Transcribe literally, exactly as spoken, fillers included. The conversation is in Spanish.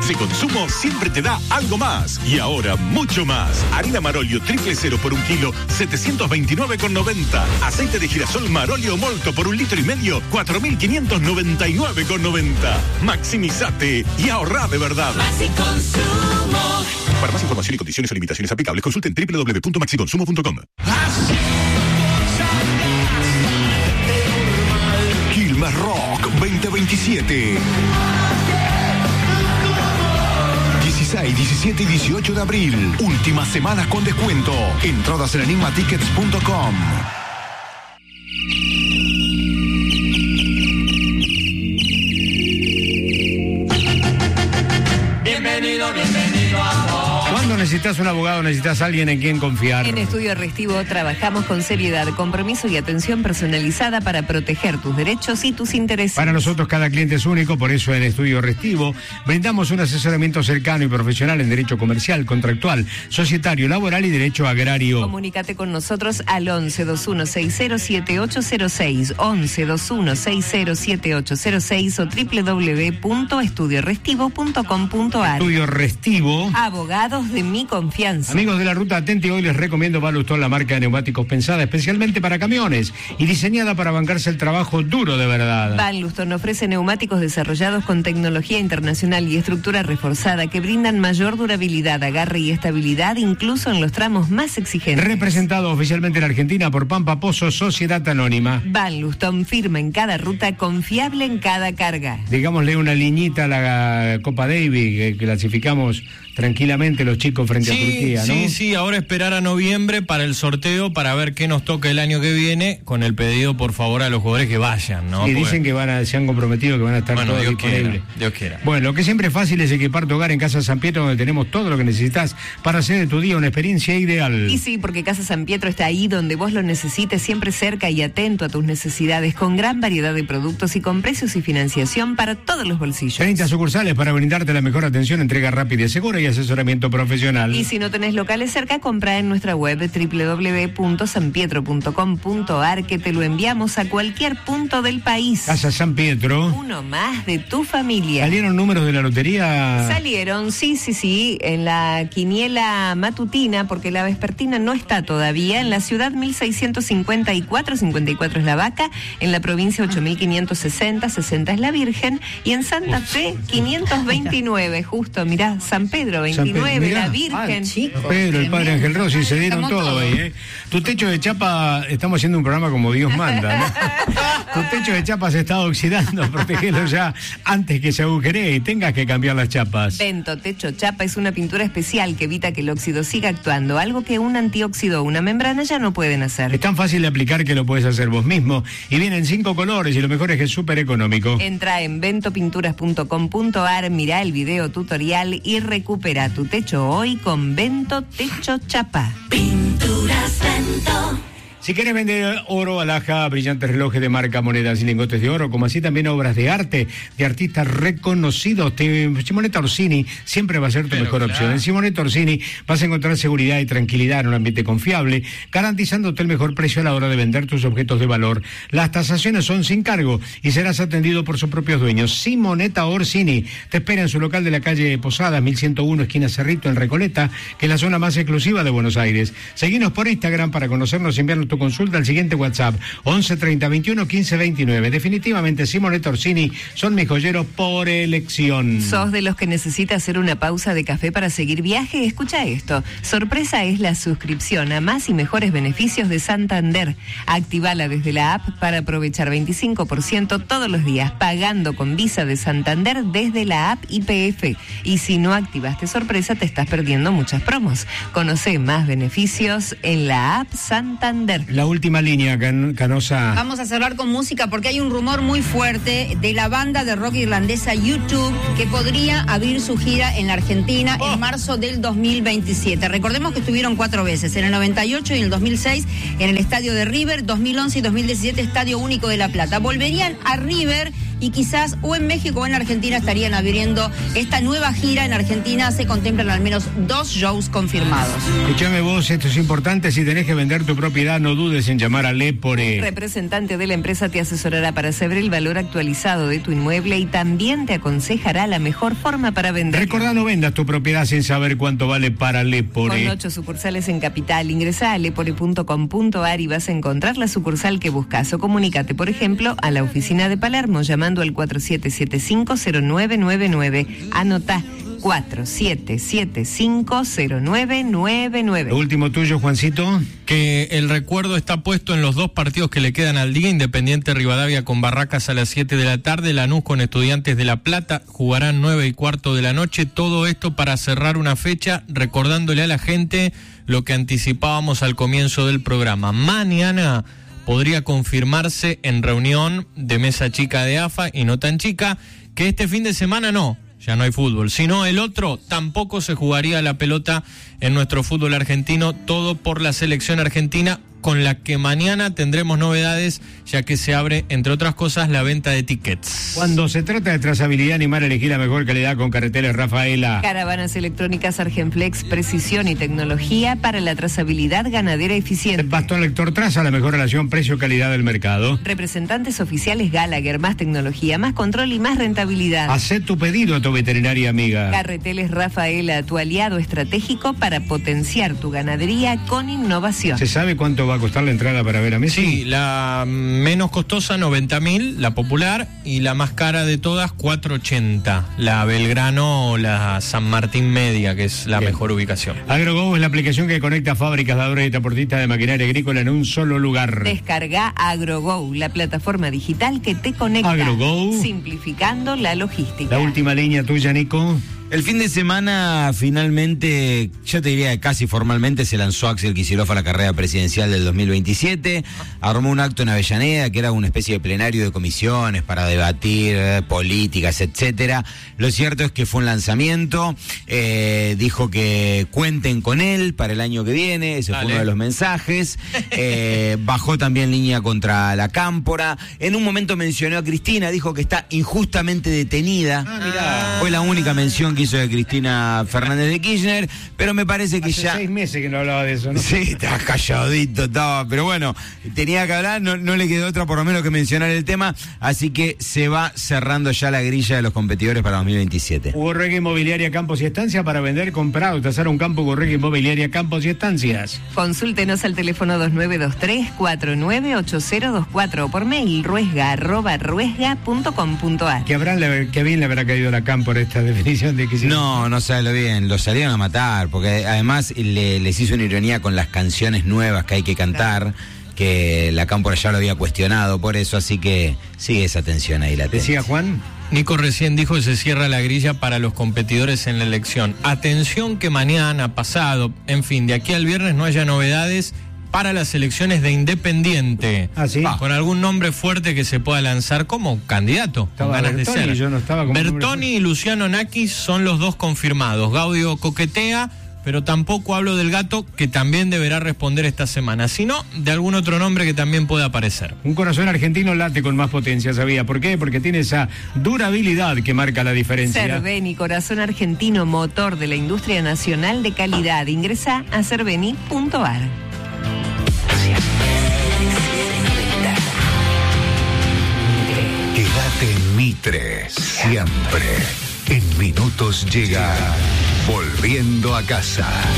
Maxi Consumo siempre te da algo más. Y ahora mucho más. Harina Marolio triple cero por un kilo, setecientos veintinueve con noventa. Aceite de girasol Marolio Molto por un litro y medio, cuatro mil quinientos noventa y nueve con noventa. Maximizate y ahorrá de verdad. Maxi Consumo. Para más información y condiciones o limitaciones aplicables, consulten doble u doble u doble u punto maxi consumo punto com. Quilmes Rock veinte veintisiete. dieciséis, diecisiete y dieciocho de abril. Últimas semanas con descuento. Entradas en enigma tickets punto com. Bienvenido, bienvenido a vos. Cuando necesitas un abogado, necesitas a alguien en quien confiar. En Estudio Restivo trabajamos con seriedad, compromiso y atención personalizada para proteger tus derechos y tus intereses. Para nosotros cada cliente es único, por eso en Estudio Restivo brindamos un asesoramiento cercano y profesional en derecho comercial, contractual, societario, laboral y derecho agrario. Comunícate con nosotros al once, veintiuno sesenta, siete ocho cero seis, once, veintiuno sesenta, siete ocho cero seis o doble u doble u doble u punto estudio restivo punto com punto a r. Estudio Restivo. Abogados de mi confianza. Amigos de la Ruta Atenti, hoy les recomiendo Balustón, la marca de neumáticos pensada especialmente para camiones y diseñada para bancarse el trabajo duro de verdad. Van Luston ofrece neumáticos desarrollados con tecnología internacional y estructura reforzada que brindan mayor durabilidad, agarre y estabilidad incluso en los tramos más exigentes. Representado oficialmente en Argentina por Pampa Pozo, Sociedad Anónima. Van Luston firma en cada ruta, confiable en cada carga. Digámosle una liñita a la Copa Davis que clasificamos tranquilamente los chicos frente sí, a Turquía, ¿no? Sí, sí, ahora esperar a noviembre para el sorteo, para ver qué nos toca el año que viene, con el pedido, por favor, a los jugadores que vayan, ¿no? Y Porque... dicen que van a, se han comprometido que van a estar bueno, todos Dios disponibles. quiera, Dios quiera. Bueno, lo que siempre es fácil es equipar tu hogar en Casa San Pietro, donde tenemos todo lo que necesitas para hacer de tu día una experiencia ideal. Y sí, porque Casa San Pietro está ahí donde vos lo necesites, siempre cerca y atento a tus necesidades, con gran variedad de productos y con precios y financiación para todos los bolsillos. treinta sucursales para brindarte la mejor atención, entrega rápida y segura y asesoramiento profesional. Y si no tenés locales cerca, compra en nuestra web doble u doble u doble u punto san pietro punto com punto a r que te lo enviamos a cualquier punto del país. Casa San Pietro. Uno más de tu familia. ¿Salieron números de la lotería? Salieron, sí, sí, sí, en la quiniela matutina, porque la vespertina no está todavía. En la ciudad mil seiscientos cincuenta y cuatro, cincuenta y cuatro es la vaca. En la provincia ocho mil quinientos sesenta, sesenta es la Virgen. Y en Santa Fe quinientos veintinueve, justo, mirá, San Pedro veintinueve, San Pedro, mirá, la Virgen. Chicos, Pedro, el padre Ángel Rossi, se dieron todo, todo ahí, ¿eh? Tu techo de chapa, estamos haciendo un programa como Dios manda, ¿no? Tu techo de chapa se está oxidando, protegelo ya antes que se agujeree y tengas que cambiar las chapas. Vento Techo Chapa es una pintura especial que evita que el óxido siga actuando, algo que un antióxido o una membrana ya no pueden hacer. Es tan fácil de aplicar que lo puedes hacer vos mismo y viene en cinco colores y lo mejor es que es súper económico. Entra en vento pinturas punto com punto a r, mirá el video tutorial y recupera tu techo hoy con Vento Techo Chapa. Pinturas Vento. Si quieres vender oro, alhaja, brillantes relojes de marca, monedas y lingotes de oro, como así también obras de arte de artistas reconocidos, te, Simonetta Orsini siempre va a ser tu Pero mejor claro. opción. En Simonetta Orsini vas a encontrar seguridad y tranquilidad en un ambiente confiable, garantizándote el mejor precio a la hora de vender tus objetos de valor. Las tasaciones son sin cargo y serás atendido por sus propios dueños. Simonetta Orsini te espera en su local de la calle Posadas, mil ciento uno, esquina Cerrito, en Recoleta, que es la zona más exclusiva de Buenos Aires. Seguinos por Instagram para conocernos y enviarnos tu consulta al siguiente WhatsApp, once treinta veintiuno quince veintinueve. Definitivamente Simonetta Orsini son mis joyeros por elección. ¿Sos de los que necesita hacer una pausa de café para seguir viaje? Escucha esto. Sorpresa es la suscripción a más y mejores beneficios de Santander. Activala desde la app para aprovechar veinticinco por ciento todos los días, pagando con Visa de Santander desde la app Y P F. Y si no activaste sorpresa, te estás perdiendo muchas promos. Conoce más beneficios en la app Santander. La última línea, Can- Canosa. Vamos a cerrar con música porque hay un rumor muy fuerte de la banda de rock irlandesa U dos que podría abrir su gira en la Argentina oh. en marzo del dos mil veintisiete. Recordemos que estuvieron cuatro veces, en el noventa y ocho y en el dos mil seis en el estadio de River, dos mil once y dos mil diecisiete Estadio Único de La Plata. Volverían a River y quizás o en México o en Argentina estarían abriendo esta nueva gira. En Argentina se contemplan al menos dos shows confirmados. Escúchame vos, esto es importante, si tenés que vender tu propiedad no dudes en llamar a Lepore. El representante de la empresa te asesorará para saber el valor actualizado de tu inmueble y también te aconsejará la mejor forma para vender. Recordá, no vendas tu propiedad sin saber cuánto vale para Lepore. Con ocho sucursales en Capital, ingresá a lepore punto com punto ar y vas a encontrar la sucursal que buscas, o comunícate, por ejemplo, a la oficina de Palermo llamando al cuatro siete siete cinco cero nueve nueve nueve. Anotá cuatro siete siete cinco cero nueve nueve nueve. Lo último tuyo, Juancito. Que el recuerdo está puesto en los dos partidos que le quedan al día. Independiente Rivadavia con Barracas a las siete de la tarde, Lanús con Estudiantes de La Plata, jugarán nueve y cuarto de la noche. Todo esto para cerrar una fecha, recordándole a la gente lo que anticipábamos al comienzo del programa. Mañana podría confirmarse en reunión de mesa chica de A F A y no tan chica, que este fin de semana no, ya no hay fútbol, sino el otro tampoco se jugaría la pelota en nuestro fútbol argentino, todo por la selección argentina, con la que mañana tendremos novedades, ya que se abre, entre otras cosas, la venta de tickets. Cuando se trata de trazabilidad animal, elegí la mejor calidad con Carreteles Rafaela. Caravanas electrónicas Argenflex, precisión y tecnología para la trazabilidad ganadera eficiente. Bastón lector traza, la mejor relación precio-calidad del mercado. Representantes oficiales Gallagher, más tecnología, más control y más rentabilidad. Hacé tu pedido a tu veterinaria amiga. Carreteles Rafaela, tu aliado estratégico para potenciar tu ganadería con innovación. ¿Se sabe cuánto va a costar la entrada para ver a Messi? Sí, la menos costosa noventa mil, la popular, y la más cara de todas cuatrocientos ochenta, la Belgrano o la San Martín Media, que es la Bien. mejor ubicación. AgroGo es la aplicación que conecta fábricas, dadores y transportistas de maquinaria agrícola en un solo lugar. Descarga AgroGo, la plataforma digital que te conecta, AgroGo, simplificando la logística. La última línea tuya, Nico. El fin de semana, finalmente, yo te diría que casi formalmente, se lanzó Axel Kicillof a la carrera presidencial del dos mil veintisiete. Armó un acto en Avellaneda, que era una especie de plenario de comisiones para debatir eh, políticas, etcétera. Lo cierto es que fue un lanzamiento. Eh, dijo que cuenten con él para el año que viene. Ese Dale. fue uno de los mensajes. Eh, bajó también línea contra la Cámpora. En un momento mencionó a Cristina, dijo que está injustamente detenida. Ah, mirá. Fue la única mención que hizo de Cristina Fernández de Kirchner, pero me parece que Hace ya... seis meses que no hablaba de eso, ¿no? Sí, estaba calladito, estaba, pero bueno, tenía que hablar, no, no le quedó otra por lo menos que mencionar el tema, así que se va cerrando ya la grilla de los competidores para dos mil veintisiete. Hugo Regga Inmobiliaria Campos y Estancias, para vender, comprar o tasar un campo. Hugo Regga Inmobiliaria Campos y Estancias. Consúltenos al teléfono dos nueve dos tres, cuatro nueve ocho cero dos cuatro o por mail ruesga arroba ruesga punto com punto ar. Que, habrán, que bien le habrá caído la Cámpora esta definición de que sí. No, no sabe lo bien, lo salieron a matar, porque además le, les hizo una ironía con las canciones nuevas que hay que cantar, claro. que la Cámpora ya lo había cuestionado por eso, así que sigue esa tensión ahí latente. Decía Juan. Nico recién dijo que se cierra la grilla para los competidores en la elección. Atención que mañana, pasado, en fin, de aquí al viernes no haya novedades para las elecciones de Independiente. ¿Ah, sí? Con algún nombre fuerte que se pueda lanzar como candidato. Estaba con ganas Bertoni, de ser. Yo no estaba como Bertoni y Luciano Nakis son los dos confirmados. Gaudio coquetea, pero tampoco hablo del Gato, que también deberá responder esta semana, sino de algún otro nombre que también pueda aparecer. Un corazón argentino late con más potencia, ¿sabía? ¿Por qué? Porque tiene esa durabilidad que marca la diferencia. Cerveni, corazón argentino, motor de la industria nacional de calidad. Ingresa a cerveni punto ar. Quédate en Mitre, siempre. En minutos llega Volviendo a Casa.